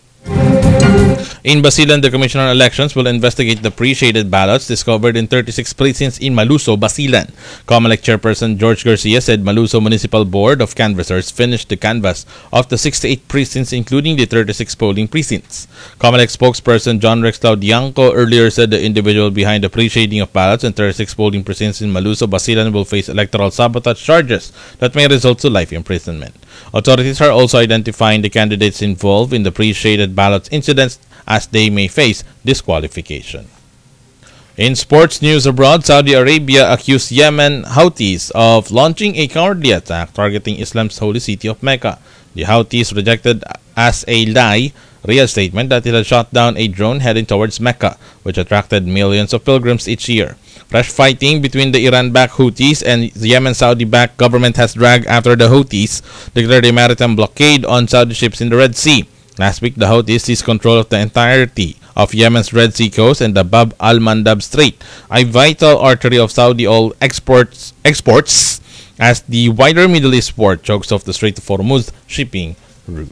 Speaker 18: In Basilan, the Commission on Elections will investigate the pre-shaded ballots discovered in 36 precincts in Maluso, Basilan. COMELEC Chairperson George Garcia said Maluso Municipal Board of Canvassers finished the canvass of the 68 precincts, including the 36 polling precincts. COMELEC spokesperson John Rex Laudianco earlier said the individual behind the pre-shading of ballots in 36 polling precincts in Maluso, Basilan will face electoral sabotage charges that may result to life imprisonment. Authorities are also identifying the candidates involved in the pre-shaded ballots incidents as they may face disqualification. In sports news abroad, Saudi Arabia accused Yemen Houthis of launching a cowardly attack targeting Islam's holy city of Mecca. The Houthis rejected as a lie Riyadh statement that it had shot down a drone heading towards Mecca, which attracted millions of pilgrims each year. Fresh fighting between the Iran-backed Houthis and the Yemen-Saudi-backed government has dragged after the Houthis declared a maritime blockade on Saudi ships in the Red Sea. Last week, the Houthis seized control of the entirety of Yemen's Red Sea coast and the Bab al-Mandab Strait, a vital artery of Saudi oil exports as the wider Middle East port chokes off the Strait of Hormuz shipping route.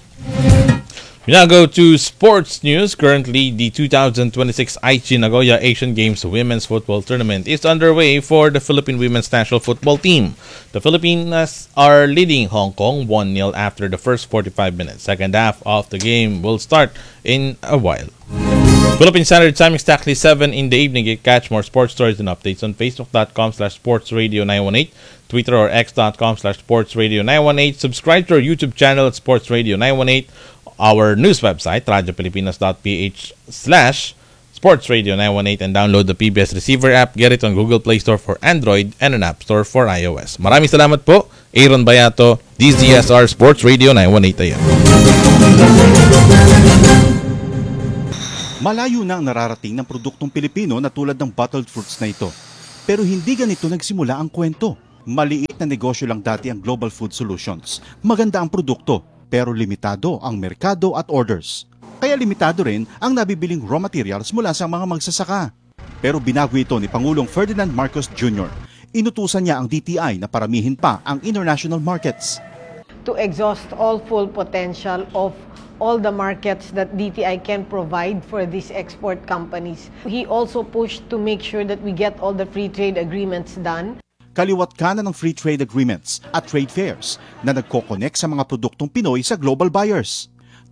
Speaker 18: We now go to sports news. Currently, the 2026 Aichi Nagoya Asian Games Women's Football Tournament is underway for the Philippine women's national football team. The Filipinas are leading Hong Kong 1-0 after the first 45 minutes. Second half of the game will start in a while. Philippine Standard Time, exactly 7 in the evening. You can catch more sports stories and updates on Facebook.com/SportsRadio918, Twitter or X.com/SportsRadio918. Subscribe to our YouTube channel at Sports Radio 918. our news website, radiopilipinas.ph/sportsradio918 and download the PBS Receiver app. Get it on Google Play Store for Android and an App Store for iOS. Maraming salamat po. Aaron Bayato, DZSR Sports Radio 918 AM.
Speaker 1: Malayo na ang nararating ng produktong Pilipino na tulad ng bottled fruits na ito. Pero hindi ganito nagsimula ang kwento. Maliit na negosyo lang dati ang Global Food Solutions. Maganda ang produkto, pero limitado ang merkado at orders. Kaya limitado rin ang nabibiling raw materials mula sa mga magsasaka. Pero binago ito ni Pangulong Ferdinand Marcos Jr. Inutusan niya ang DTI na paramihin pa ang international markets.
Speaker 2: To exhaust all full potential of all the markets that DTI can provide for these export companies. He also pushed to make sure that we get all the free trade agreements done.
Speaker 1: Kaliwat kanan ng free trade agreements at trade fairs na nagko-connect sa mga produktong Pinoy sa global buyers.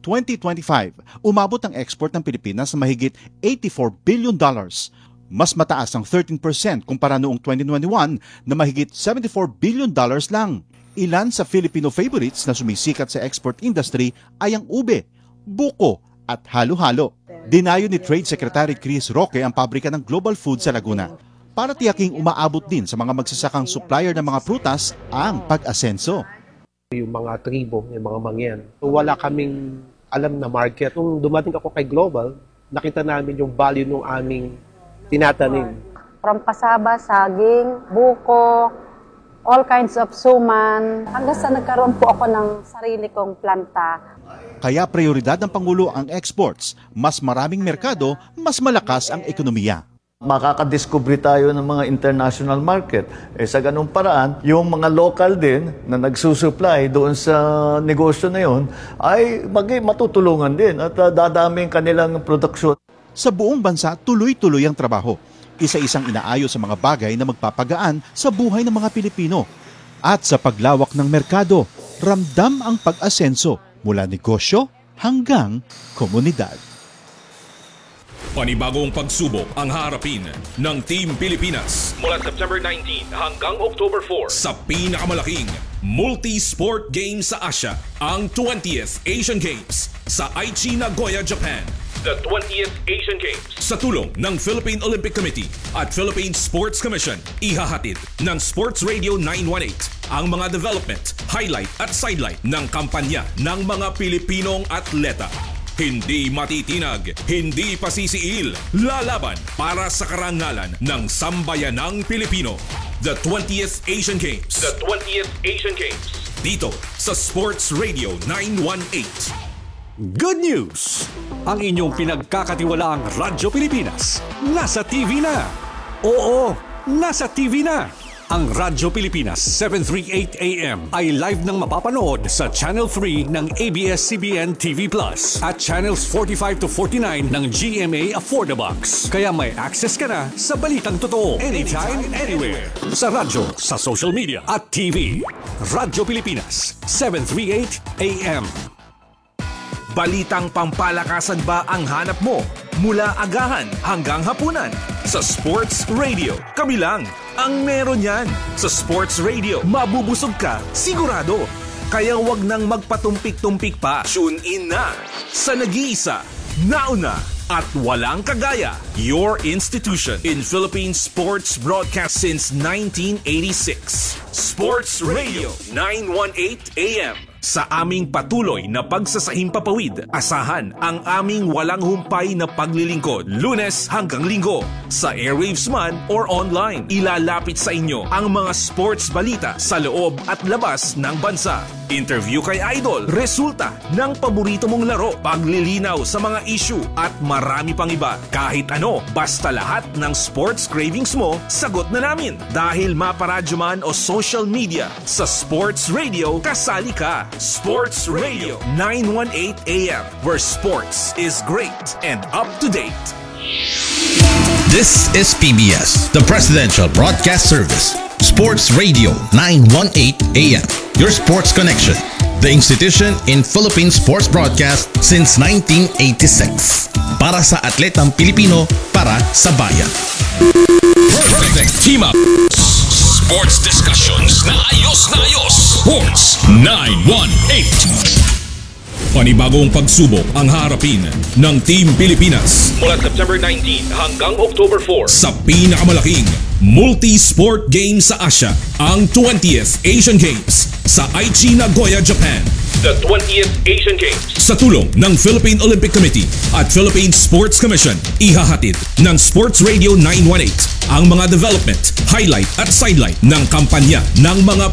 Speaker 1: 2025, umabot ang export ng Pilipinas sa mahigit $84 billion. Mas mataas ang 13% kumpara noong 2021 na mahigit $74 billion lang. Ilan sa Filipino favorites na sumisikat sa export industry ay ang ube, buko at halo-halo. Dinayo ni Trade Secretary Chris Roque ang pabrika ng Global Food sa Laguna para tiyaking umaabot din sa mga magsasakang supplier ng mga prutas ang pag-asenso.
Speaker 23: Yung mga tribo, yung mga mangyan, wala kaming alam na market. Nung dumating ako kay Global, nakita namin yung value ng aming tinatanim.
Speaker 24: From pasaba, saging, buko, all kinds of suman, hanggang sa nagkaroon po ako ng sarili kong planta.
Speaker 1: Kaya prioridad ng Pangulo ang exports. Mas maraming merkado, mas malakas ang ekonomiya.
Speaker 25: Makakadiscover tayo ng mga international market. Sa ganung paraan, yung mga local din na nagsusupply doon sa negosyo na yun ay matutulungan din at dadami kanilang produksyon.
Speaker 1: Sa buong bansa, tuloy-tuloy ang trabaho. Isa-isang inaayos sa mga bagay na magpapagaan sa buhay ng mga Pilipino. At sa paglawak ng merkado, ramdam ang pag-asenso mula negosyo hanggang komunidad.
Speaker 14: Panibagong pagsubok ang harapin ng Team Pilipinas mula September 19 hanggang October 4 sa pinakamalaking multi-sport games sa Asia, ang 20th Asian Games sa Aichi, Nagoya, Japan. The 20th Asian Games sa tulong ng Philippine Olympic Committee at Philippine Sports Commission, ihahatid ng Sports Radio 918 ang mga development, highlight at sidelight ng kampanya ng mga Pilipinong atleta. Hindi matitinag, hindi pasisiil, lalaban para sa karangalan ng sambayanang Pilipino. The 20th Asian Games. The 20th Asian Games. Dito sa Sports Radio 918.
Speaker 22: Good news! Ang inyong pinagkakatiwalaang Radyo Pilipinas nasa TV na. Oo, nasa TV na. Ang Radyo Pilipinas 738 AM ay live nang mapapanood sa Channel 3 ng ABS-CBN TV Plus at Channels 45 to 49 ng GMA Affordabox. Kaya may access ka na sa balitang totoo anytime, anywhere. Sa radyo, sa social media at TV. Radyo Pilipinas 738 AM.
Speaker 14: Balitang pampalakasan ba ang hanap mo? Mula agahan hanggang hapunan. Sa Sports Radio, kami lang ang meron yan. Sa Sports Radio, mabubusog ka, sigurado. Kaya wag nang magpatumpik-tumpik pa. Tune in na sa nag-iisa, nauna at walang kagaya. Your institution in Philippine sports broadcast since 1986. Sports Radio 918 AM. Sa aming patuloy na pagsasahimpapawid, asahan ang aming walang humpay na paglilingkod, Lunes hanggang Linggo. Sa airwaves man or online, ilalapit sa inyo ang mga sports balita sa loob at labas ng bansa. Interview kay Idol, resulta ng paborito mong laro, paglilinaw sa mga issue at marami pang iba. Kahit ano, basta lahat ng sports cravings mo, sagot na namin. Dahil maparadyo man o social media, sa Sports Radio, kasali ka. Sports Radio 918 AM, where sports is great and up to date.
Speaker 15: This is PBS, the Presidential Broadcast Service. Sports Radio 918 AM, your sports connection. The institution in Philippine sports broadcast since 1986. Para sa atletang Pilipino, para sa bayan.
Speaker 14: Perfect team up. Sports discussions na ayos na ayos. Sports 918. Panibagong pagsubok ang harapin ng Team Pilipinas
Speaker 17: Mula September 19 hanggang October 4.
Speaker 14: sa pinakamalaking multi-sport game sa Asia, ang 20th Asian Games sa Aichi, Nagoya, Japan.
Speaker 17: The 20th Asian Games.
Speaker 14: Sa tulong ng Philippine Olympic Committee at Philippine Sports Commission, ihahatid ng Sports Radio 918 ang mga development, highlight at sidelight ng kampanya ng mga